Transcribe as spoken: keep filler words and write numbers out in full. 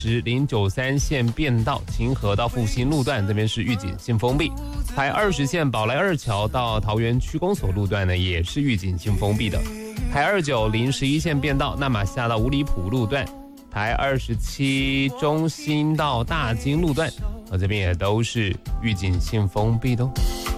零九三线变道清河到复兴路段这边是预警性封闭，台二十线宝来二桥到桃园区公所路段呢也是预警性封闭的，台二九零十一线变道那马下到五里埔路段，台二十七中心到大金路段，这边也都是预警性封闭的哦。